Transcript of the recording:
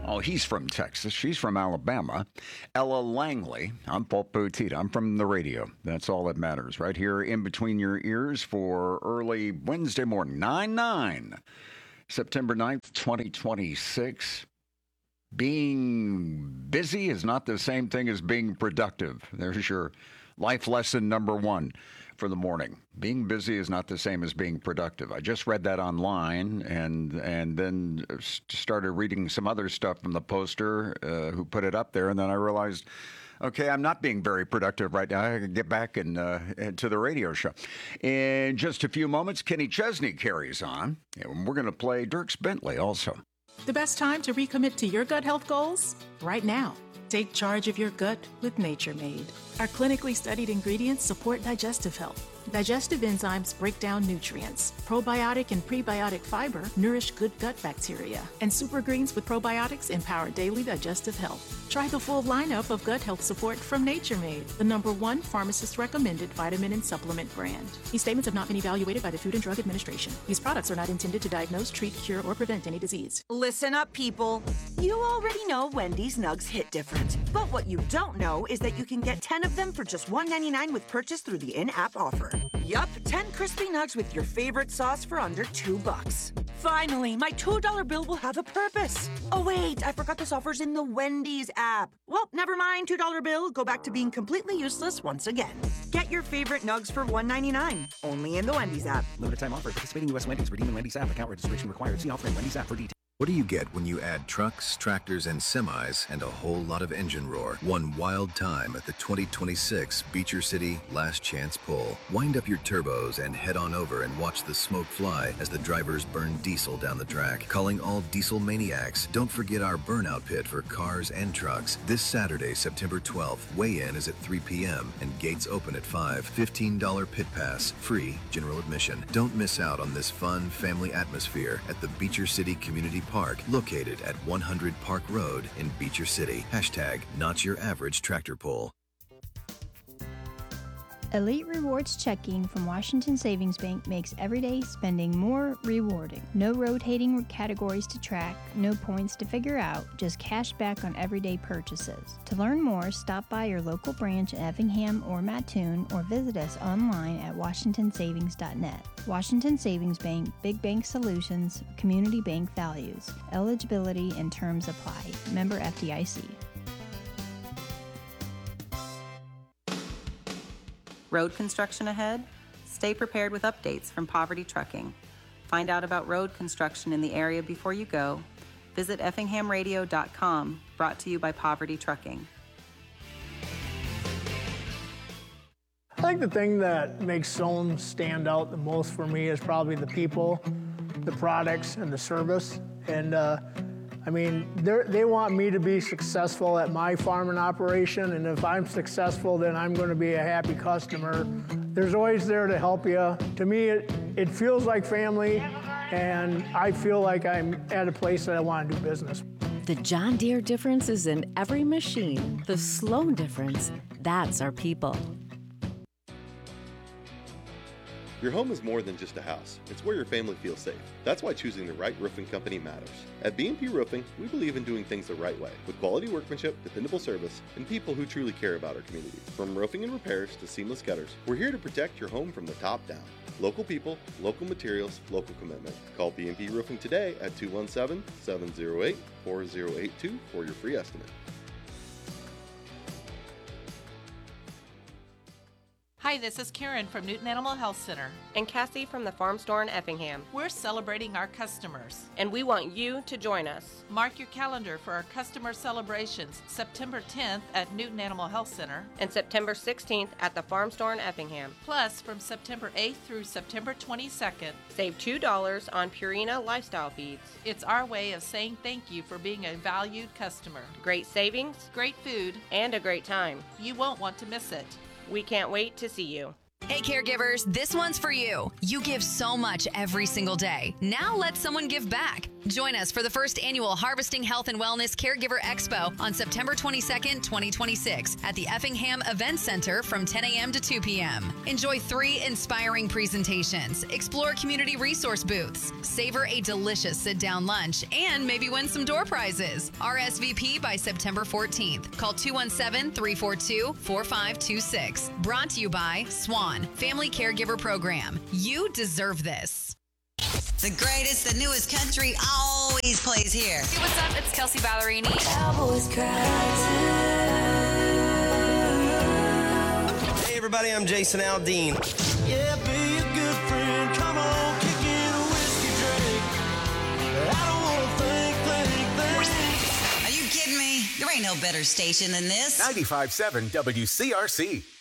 Oh, he's from Texas. She's from Alabama. Ella Langley. I'm Paul Poteet. I'm from the radio. That's all that matters. Right here in between your ears for early Wednesday morning. 9/9. September 9th, 2026. Being busy is not the same thing as being productive. There's your life lesson number one for the morning. Being busy is not the same as being productive. I just read that online and then started reading some other stuff from the poster who put it up there, and then I realized, okay, I'm not being very productive right now. I can get back into the radio show. In just a few moments, Kenny Chesney carries on, and we're going to play Dierks Bentley also. The best time to recommit to your gut health goals? Right now. Take charge of your gut with Nature Made. Our clinically studied ingredients support digestive health. Digestive enzymes break down nutrients. Probiotic and prebiotic fiber nourish good gut bacteria. And super greens with probiotics empower daily digestive health. Try the full lineup of gut health support from Nature Made, the #1 pharmacist-recommended vitamin and supplement brand. These statements have not been evaluated by the Food and Drug Administration. These products are not intended to diagnose, treat, cure, or prevent any disease. Listen up, people. You already know Wendy's Nugs hit different. But what you don't know is that you can get 10 of them for just $1.99 with purchase through the in-app offer. Yup, 10 crispy nugs with your favorite sauce for under $2. Finally, my $2 bill will have a purpose. Oh wait, I forgot this offer's in the Wendy's app. Well, never mind, $2 bill. Go back to being completely useless once again. Get your favorite nugs for $1.99, only in the Wendy's app. Limited time offer. Participating U.S. Wendy's. Redeem in Wendy's app. Account registration required. See offer in Wendy's app for details. What do you get when you add trucks, tractors, and semis and a whole lot of engine roar? One wild time at the 2026 Beecher City Last Chance Pull. Wind up your turbos and head on over and watch the smoke fly as the drivers burn diesel down the track. Calling all diesel maniacs. Don't forget our burnout pit for cars and trucks. This Saturday, September 12th, weigh-in is at 3 p.m. and gates open at 5. $15 pit pass, free general admission. Don't miss out on this fun family atmosphere at the Beecher City Community Park, located at 100 Park Road in Beecher City. Hashtag not your average tractor pull. Elite Rewards checking from Washington Savings Bank makes everyday spending more rewarding. No rotating categories to track, no points to figure out, just cash back on everyday purchases. To learn more, stop by your local branch in Effingham or Mattoon or visit us online at washingtonsavings.net. Washington Savings Bank, Big Bank Solutions, Community Bank Values. Eligibility and terms apply. Member FDIC. Road construction ahead? Stay prepared with updates from Poverty Trucking. Find out about road construction in the area before you go. Visit effinghamradio.com, brought to you by Poverty Trucking. I think the thing that makes Sohn stand out the most for me is probably the people, the products, and the service. And I mean, they want me to be successful at my farming operation, and if I'm successful, then I'm going to be a happy customer. There's always there to help you. To me, it feels like family, and I feel like I'm at a place that I want to do business. The John Deere difference is in every machine. The Sloan difference, that's our people. Your home is more than just a house. It's where your family feels safe. That's why choosing the right roofing company matters. At B&P Roofing, we believe in doing things the right way, with quality workmanship, dependable service, and people who truly care about our community. From roofing and repairs to seamless gutters, we're here to protect your home from the top down. Local people, local materials, local commitment. Call B&P Roofing today at 217-708-4082 for your free estimate. Hi, this is Karen from Newton Animal Health Center. And Cassie from the Farm Store in Effingham. We're celebrating our customers. And we want you to join us. Mark your calendar for our customer celebrations, September 10th at Newton Animal Health Center. And September 16th at the Farm Store in Effingham. Plus, from September 8th through September 22nd, save $2 on Purina Lifestyle Feeds. It's our way of saying thank you for being a valued customer. Great savings, great food, and a great time. You won't want to miss it. We can't wait to see you. Hey caregivers, this one's for you. You give so much every single day. Now let someone give back. Join us for the first annual Harvesting Health and Wellness Caregiver Expo on September 22nd, 2026 at the Effingham Event Center from 10 a.m. to 2 p.m. Enjoy 3 inspiring presentations, explore community resource booths, savor a delicious sit-down lunch, and maybe win some door prizes. RSVP by September 14th. Call 217-342-4526. Brought to you by Swan Family Caregiver Program. You deserve this. The greatest, the newest country always plays here. Hey, what's up? It's Kelsey Ballerini. Cowboys cry too. Hey, everybody, I'm Jason Aldean. Yeah, be a good friend. Come on, kick in a whiskey drink. I don't want to think. Are you kidding me? There ain't no better station than this. 95.7 WCRC.